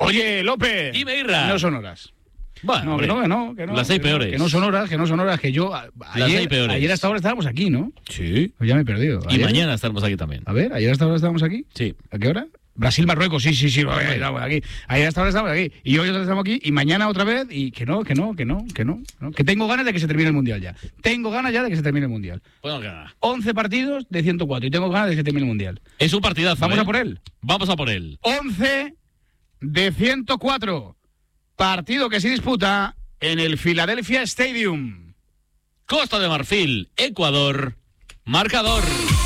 Oye, López. Dime, Irra. No son horas. Bueno, no. Las 6 peores. Que no son horas, que yo... Las 6 peores. Ayer hasta ahora estábamos aquí, ¿no? Sí. Pues ya me he perdido. Y mañana estaremos aquí también. A ver, ayer hasta ahora estábamos aquí. Sí. ¿A qué hora? Brasil-Marruecos, sí, estamos aquí. Ayer hasta ahora estamos aquí. Y hoy otra vez estamos aquí. Y mañana otra vez. Y que no. Que tengo ganas de que se termine el Mundial ya. Tengo ganas ya de que se termine el Mundial. Pues no queda. 11 partidos de 104. Y tengo ganas de que se termine el Mundial. Es un partidazo. ¿Vamos a por él? Vamos a por él. 11 de 104. Partido que se disputa en el Philadelphia Stadium. Costa de Marfil, Ecuador. Marcador.